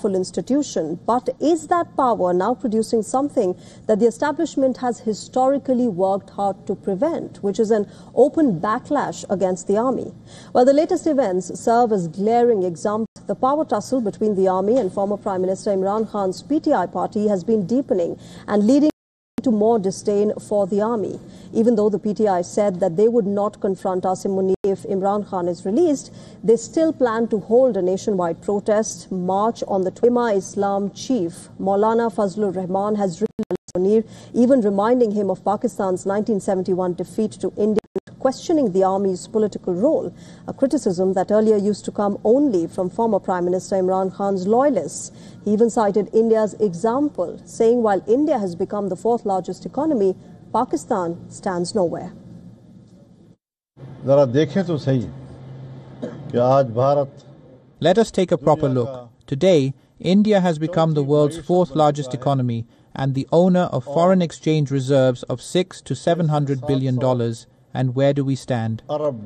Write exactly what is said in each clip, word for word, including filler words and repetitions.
powerful institution, but is that power now producing something that the establishment has historically worked hard to prevent, which is an open backlash against the army? Well, the latest events serve as glaring examples. The power tussle between the army and former Prime Minister Imran Khan's P T I party has been deepening and leading to more disdain for the army. Even though the P T I said that they would not confront Asim Munir if Imran Khan is released, they still plan to hold a nationwide protest march on the Ulema Islam chief. Maulana Fazlur Rahman has written to Munir, even reminding him of Pakistan's nineteen seventy-one defeat to India, questioning the army's political role, a criticism that earlier used to come only from former Prime Minister Imran Khan's loyalists. He even cited India's example, saying while India has become the fourth largest economy, Pakistan stands nowhere. Let us take a proper look. Today, India has become the world's fourth largest economy and the owner of foreign exchange reserves of six to seven hundred billion dollars. And where do we stand?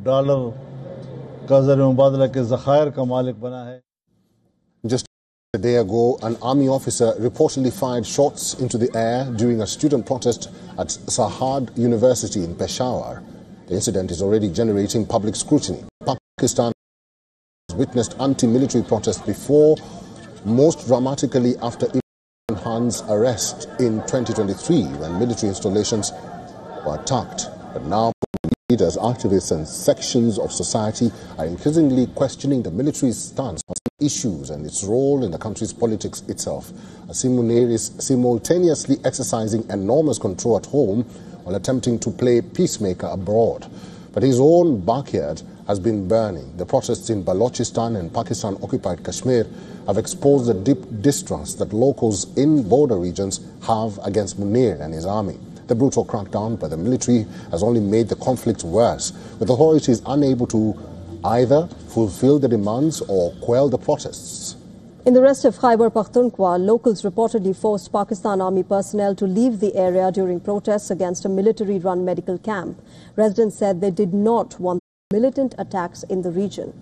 Just a day ago, an army officer reportedly fired shots into the air during a student protest at Sarhad University in Peshawar. The incident is already generating public scrutiny. Pakistan has witnessed anti-military protests before, most dramatically after Imran Khan's arrest in twenty twenty-three, when military installations were attacked. But now, leaders, activists and sections of society are increasingly questioning the military's stance on issues and its role in the country's politics itself. Asim Munir is simultaneously exercising enormous control at home while attempting to play peacemaker abroad. But his own backyard has been burning. The protests in Balochistan and Pakistan-occupied Kashmir have exposed the deep distrust that locals in border regions have against Munir and his army. The brutal crackdown by the military has only made the conflict worse, with authorities unable to either fulfill the demands or quell the protests. In the rest of Khyber Pakhtunkhwa, locals reportedly forced Pakistan Army personnel to leave the area during protests against a military-run medical camp. Residents said they did not want militant attacks in the region.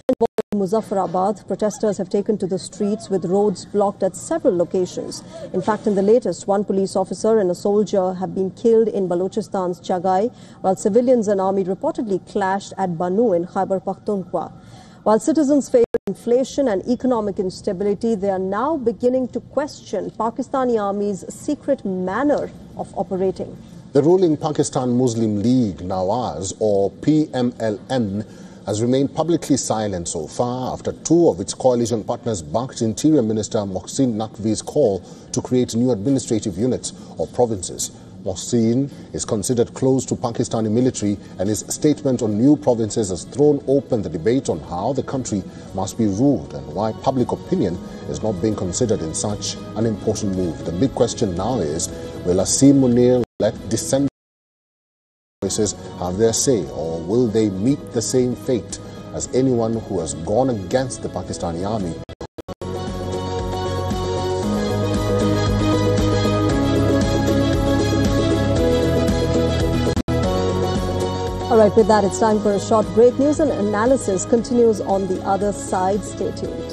In Muzaffarabad, protesters have taken to the streets with roads blocked at several locations. In fact, in the latest, one police officer and a soldier have been killed in Balochistan's Chagai, while civilians and army reportedly clashed at Banu in Khyber Pakhtunkhwa. While citizens face inflation and economic instability, they are now beginning to question Pakistani Army's secret manner of operating. The ruling Pakistan Muslim League Nawaz, or P M L N, has remained publicly silent so far after two of its coalition partners backed Interior Minister Mohsin Naqvi's call to create new administrative units or provinces. Mohsin is considered close to Pakistani military, and his statement on new provinces has thrown open the debate on how the country must be ruled and why public opinion is not being considered in such an important move. The big question now is, will Asim Munir let descendants voices have their say, or will they meet the same fate as anyone who has gone against the Pakistani army? All right, with that, it's time for a short break. News and analysis continues on the other side. Stay tuned.